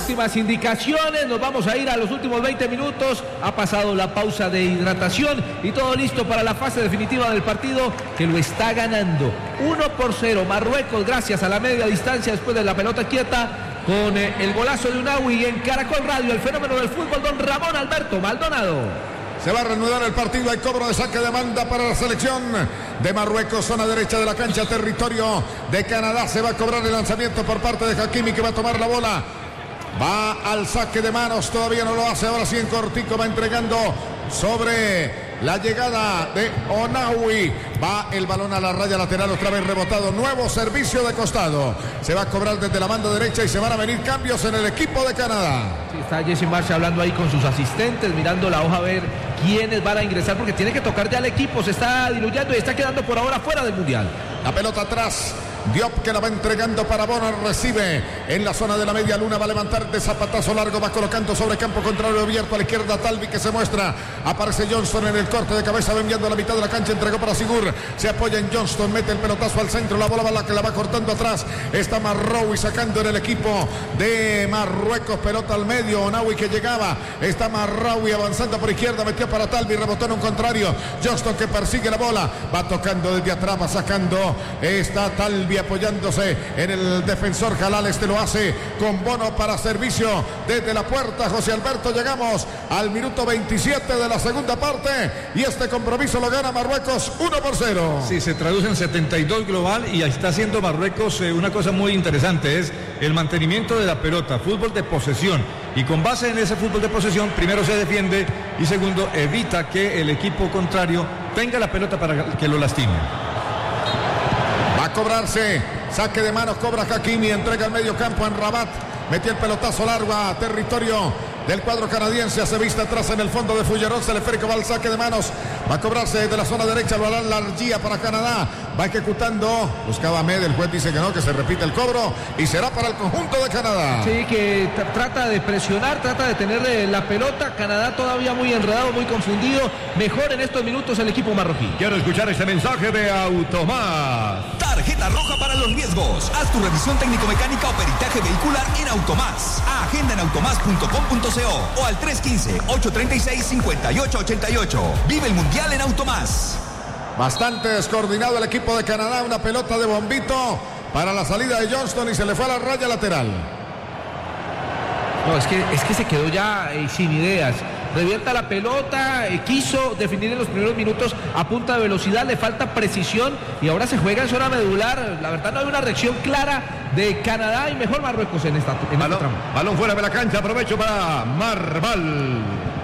últimas indicaciones, nos vamos a ir a los últimos 20 minutos, ha pasado la pausa de hidratación y todo listo para la fase definitiva del partido que lo está ganando 1-0 Marruecos gracias a la media distancia después de la pelota quieta con el golazo de Unawi en Caracol Radio, el fenómeno del fútbol, don Ramón Alberto Maldonado. Se va a reanudar el partido, hay cobro de saque de banda para la selección de Marruecos, zona derecha de la cancha, territorio de Canadá. Se va a cobrar el lanzamiento por parte de Hakimi, que va a tomar la bola. Va al saque de manos, todavía no lo hace, ahora sí en cortico va entregando sobre la llegada de Unawi. Va el balón a la raya lateral, otra vez rebotado, nuevo servicio de costado. Se va a cobrar desde la banda derecha y se van a venir cambios en el equipo de Canadá. Sí, está Jesse Marsh hablando ahí con sus asistentes, mirando la hoja a ver quiénes van a ingresar, porque tiene que tocar ya el equipo, se está diluyendo y está quedando por ahora fuera del Mundial. La pelota atrás, Diop que la va entregando para Bono, recibe en la zona de la media luna, va a levantar de zapatazo largo, va colocando sobre campo contrario abierto a la izquierda Talvi, que se muestra, aparece Johnston en el corte de cabeza, va enviando a la mitad de la cancha, entregó para Sigur, se apoya en Johnston, mete el pelotazo al centro, la bola va la que la va cortando atrás, está Marroui sacando en el equipo de Marruecos, pelota al medio, Unawi que llegaba, está Marroui avanzando por izquierda, metió para Talvi, rebotó en un contrario, Johnston que persigue la bola, va tocando desde atrás, va sacando, está Talvi apoyándose en el defensor Jalal, este lo hace con Bono para servicio desde la puerta. José Alberto, llegamos al minuto 27 de la segunda parte y este compromiso lo gana Marruecos 1-0. Sí, se traduce en 72 global y está haciendo Marruecos una cosa muy interesante, es el mantenimiento de la pelota, fútbol de posesión, y con base en ese fútbol de posesión, primero se defiende y segundo evita que el equipo contrario tenga la pelota para que lo lastime. Va a cobrarse, saque de manos, cobra Hakimi, entrega al medio campo en Rabat, metió el pelotazo largo a territorio del cuadro canadiense, hace vista atrás en el fondo de Fullerón, Teleférico va al saque de manos, va a cobrarse desde la zona derecha, el balón Largia para Canadá, va ejecutando, buscaba Ahmed, el juez dice que no, que se repite el cobro y será para el conjunto de Canadá. Sí, que trata de presionar, trata de tener la pelota, Canadá todavía muy enredado, muy confundido, mejor en estos minutos el equipo marroquí. Quiero escuchar este mensaje de Automás. Tarjeta roja para los riesgos. Haz tu revisión técnico-mecánica o peritaje vehicular en Automás. Agenda en automás.com.co o al 315-836-5888. Vive el Mundial en Automás. Bastante descoordinado el equipo de Canadá, una pelota de bombito para la salida de Johnston y se le fue a la raya lateral. No, es que se quedó ya sin ideas. Revienta la pelota, quiso definir en los primeros minutos a punta de velocidad, le falta precisión y ahora se juega en zona medular. La verdad no hay una reacción clara de Canadá y mejor Marruecos en esta tramo. Balón fuera de la cancha, aprovecho para Marval.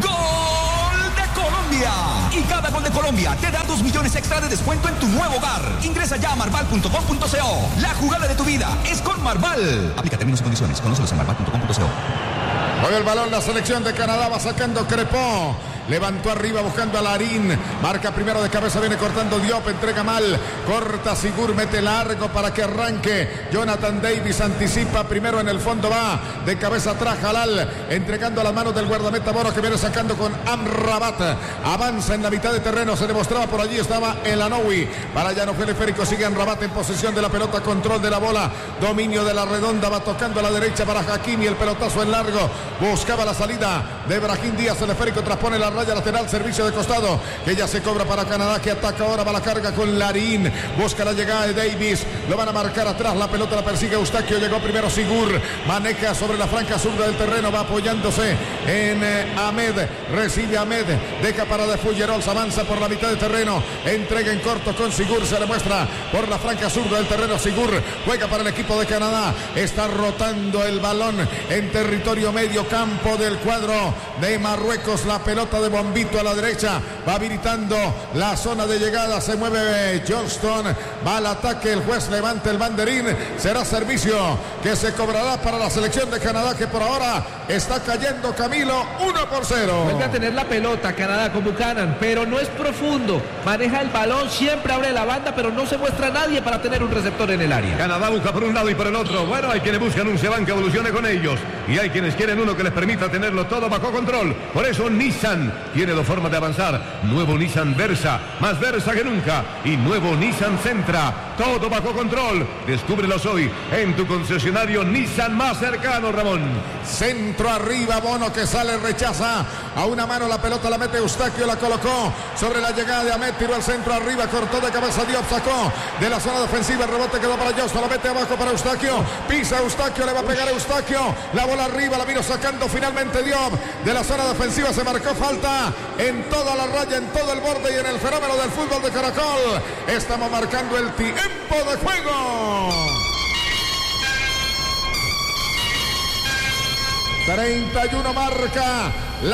¡Gol de Colombia! Y cada gol de Colombia te da 2 millones extra de descuento en tu nuevo hogar. Ingresa ya a marval.com.co. La jugada de tu vida es con Marval. Aplica términos y condiciones. Conócelos en marval.com.co. Mueve el balón la selección de Canadá, va sacando Crepó, levantó arriba buscando a Larín, marca primero de cabeza, viene cortando Diop, entrega mal, corta Sigur, mete largo para que arranque Jonathan Davis, anticipa primero en el fondo, va de cabeza atrás Jalal, entregando a las manos del guardameta Bono que viene sacando con Amrabat, avanza en la mitad de terreno, se demostraba por allí, estaba el Anoui, para allá no fue Teleférico, sigue Amrabat en posesión de la pelota, control de la bola, dominio de la redonda, va tocando a la derecha para Hakimi, el pelotazo en largo, buscaba la salida de Brahim Díaz, Teleférico transpone la raya lateral, servicio de costado, que ya se cobra para Canadá, que ataca ahora, va la carga con Larín, busca la llegada de Davis, lo van a marcar atrás, la pelota la persigue Eustaquio, llegó primero Sigur, maneja sobre la franja zurda del terreno, va apoyándose en Ahmed, recibe Ahmed, deja para de Fullerols, avanza por la mitad del terreno, entrega en corto con Sigur, se le muestra por la franja zurda del terreno, Sigur juega para el equipo de Canadá, está rotando el balón en territorio medio campo del cuadro de Marruecos, la pelota de bombito a la derecha, va habilitando la zona de llegada, se mueve Johnston, va al ataque, el juez levanta el banderín, será servicio que se cobrará para la selección de Canadá, que por ahora está cayendo Camilo 1-0. Vuelve a tener la pelota Canadá con Buchanan, pero no es profundo, maneja el balón, siempre abre la banda, pero no se muestra nadie para tener un receptor en el área. Canadá busca por un lado y por el otro. Bueno, hay quienes buscan un Seban que evolucione con ellos y hay quienes quieren uno que les permita tenerlo todo bajo control. Por eso Nissan tiene dos formas de avanzar. Nuevo Nissan Versa, más Versa que nunca, y nuevo Nissan Sentra, todo bajo control. Descúbrelos hoy en tu concesionario Nissan más cercano, Ramón. Centro arriba, Bono que sale, rechaza a una mano la pelota, la mete Eustaquio, la colocó sobre la llegada de Ahmed, tiró al centro arriba, cortó de cabeza Diop, sacó de la zona defensiva, el rebote quedó para Justo, la mete abajo para Eustaquio, pisa Eustaquio, le va a pegar Eustaquio, la bola arriba, la vino sacando finalmente Diop de la zona defensiva, se marcó falta en toda la raya, en todo el borde y en el fenómeno del fútbol de Caracol. Estamos marcando el tiempo de juego. 31 marca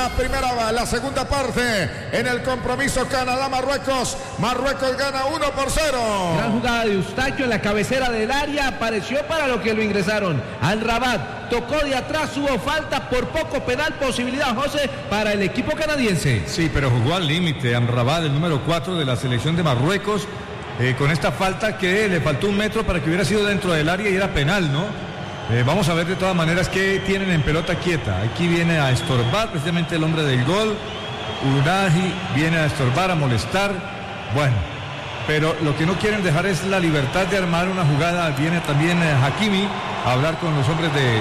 la segunda parte en el compromiso Canadá-Marruecos. Marruecos gana 1-0. Gran jugada de Eustaquio en la cabecera del área, apareció para lo que lo ingresaron. Al Rabat tocó de atrás, hubo falta, por poco penal, posibilidad, José, para el equipo canadiense. Sí, pero jugó al límite Amrabat, el número 4 de la selección de Marruecos, con esta falta que le faltó 1 metro para que hubiera sido dentro del área y era penal, ¿no? Vamos a ver de todas maneras qué tienen en pelota quieta. Aquí viene a estorbar precisamente el hombre del gol. Unahi viene a estorbar, a molestar. Bueno, pero lo que no quieren dejar es la libertad de armar una jugada. Viene también Hakimi a hablar con los hombres de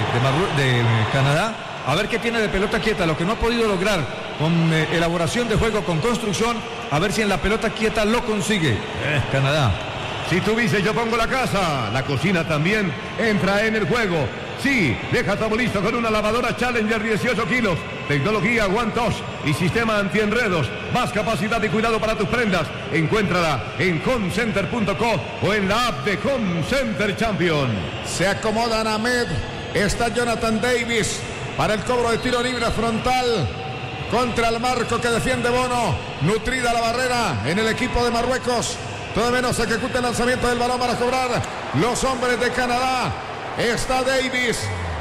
Canadá. A ver qué tiene de pelota quieta, lo que no ha podido lograr con elaboración de juego, con construcción. A ver si en la pelota quieta lo consigue Canadá. Si tú dices yo pongo la casa, la cocina también entra en el juego. Sí, deja todo listo con una lavadora Challenger 18 kilos. Tecnología OneTouch y sistema antienredos. Más capacidad y cuidado para tus prendas. Encuéntrala en homecenter.co o en la app de Home Center Champion. Se acomodan Ahmed. Está Jonathan Davis para el cobro de tiro libre frontal contra el marco que defiende Bono. Nutrida la barrera en el equipo de Marruecos. Todavía no se ejecuta el lanzamiento del balón para cobrar los hombres de Canadá. Está Davis,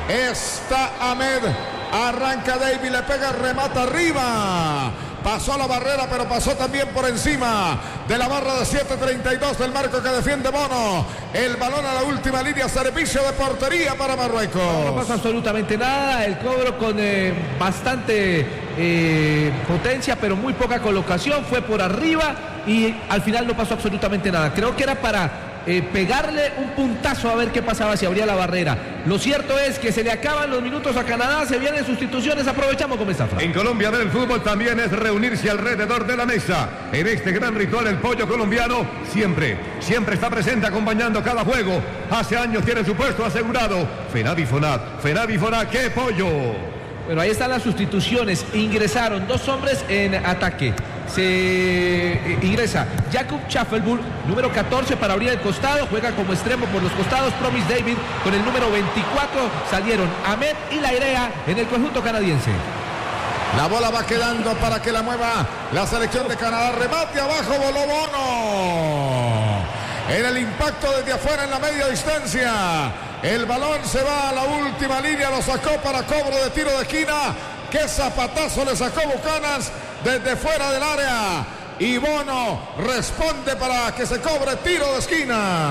está Ahmed, arranca Davis, le pega, remata arriba. Pasó la barrera, pero pasó también por encima de la barra de 7.32 del marco que defiende Bono. El balón a la última línea, servicio de portería para Marruecos. No pasa absolutamente nada, el cobro con bastante potencia, pero muy poca colocación, fue por arriba y al final no pasó absolutamente nada. Creo que era para pegarle un puntazo a ver qué pasaba si abría la barrera. Lo cierto es que se le acaban los minutos a Canadá, se vienen sustituciones, aprovechamos con esta frase. En Colombia ver el fútbol también es reunirse alrededor de la mesa. En este gran ritual el pollo colombiano siempre está presente acompañando cada juego. Hace años tiene su puesto asegurado. Fenavifonat, ¡qué pollo! Bueno, ahí están las sustituciones. Ingresaron 2 hombres en ataque. Se ingresa Jakub Schaffelburg, número 14 para abrir el costado, juega como extremo por los costados. Promise David con el número 24, salieron Ahmed y Lairea en el conjunto canadiense. La bola va quedando para que la mueva la selección de Canadá. Remate abajo, voló Bono. En el impacto desde afuera en la media distancia. El balón se va a la última línea, lo sacó para cobro de tiro de esquina. Qué zapatazo le sacó Buchanan desde fuera del área. Y Bono responde para que se cobre tiro de esquina.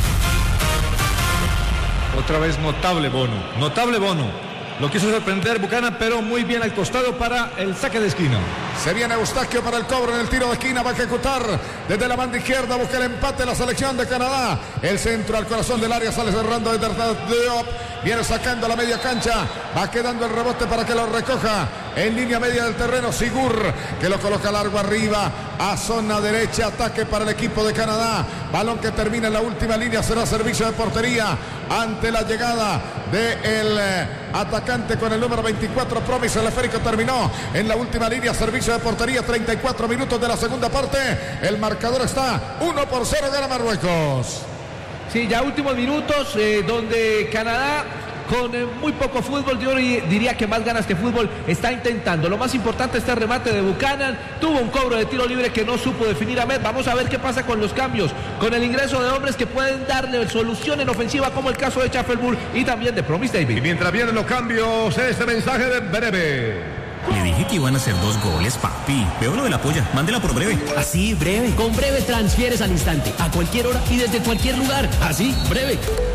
Otra vez notable Bono. Lo quiso sorprender Buchanan, pero muy bien al costado para el saque de esquina. Se viene Eustaquio para el cobro en el tiro de esquina. Va a ejecutar desde la banda izquierda. Busca el empate la selección de Canadá. El centro al corazón del área. Sale cerrando desde Diop. Viene sacando la media cancha. Va quedando el rebote para que lo recoja. En línea media del terreno Sigur, que lo coloca largo arriba. A zona derecha. Ataque para el equipo de Canadá. Balón que termina en la última línea. Será servicio de portería ante la llegada del atacante con el número 24. Promise. El esférico terminó en la última línea. Servicio de portería, 34 minutos de la segunda parte. El marcador está 1-0, gana Marruecos. Sí, ya últimos minutos donde Canadá con muy poco fútbol, yo diría que más ganas que fútbol, está intentando. Lo más importante este remate de Buchanan, tuvo un cobro de tiro libre que no supo definir Ahmed. Vamos a ver qué pasa con los cambios, con el ingreso de hombres que pueden darle solución en ofensiva, como el caso de Schaffelburg y también de Promise David. Y mientras vienen los cambios, este mensaje de Breve. Le dije que iban a hacer 2 goles, papi. Veo lo de la polla. Mándela por Breve. Así, Breve. Con Breve transfieres al instante, a cualquier hora y desde cualquier lugar. Así, Breve.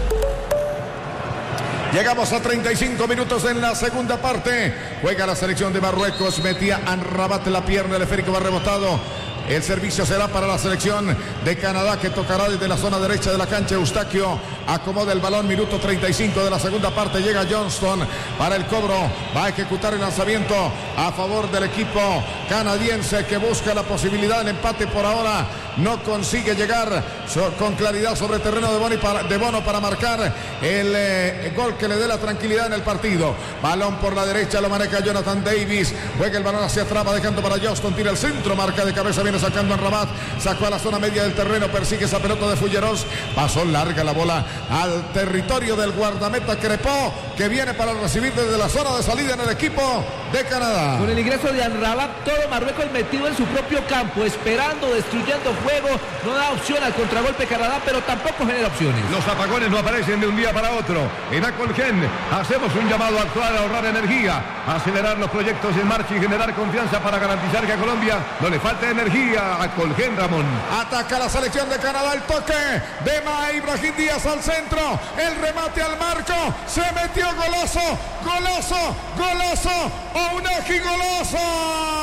Llegamos a 35 minutos en la segunda parte. Juega la selección de Marruecos. Metía Amrabat la pierna. El esférico va rebotado El servicio será para la selección de Canadá, que tocará desde la zona derecha de la cancha. Eustaquio acomoda el balón, minuto 35 de la segunda parte. Llega Johnston para el cobro. Va a ejecutar el lanzamiento a favor del equipo canadiense, que busca la posibilidad del empate. Por ahora no consigue llegar con claridad sobre terreno de Bono para marcar el gol que le dé la tranquilidad en el partido. Balón por la derecha, lo maneja Jonathan Davis. Juega el balón hacia atrás, va dejando para Johnston. Tira el centro, marca de cabeza, viene sacando en Rabat. Sacó a la zona media del terreno, persigue esa pelota de Fulleros. Pasó larga la bola al territorio del guardameta Crepó, que viene para recibir desde la zona de salida en el equipo de Canadá. Con el ingreso de Amrabat, todo Marruecos metido en su propio campo, esperando, destruyendo juego. No da opción al contragolpe Canadá, pero tampoco genera opciones. Los apagones no aparecen de un día para otro. En Acolgen hacemos un llamado a actuar, a ahorrar energía, a acelerar los proyectos en marcha y generar confianza para garantizar que a Colombia no le falte energía. Acolgen, Ramón. Ataca la selección de Canadá, el toque de Ibrahim Díaz al centro, el remate al marco, se metió, goloso, Ounahi, goloso.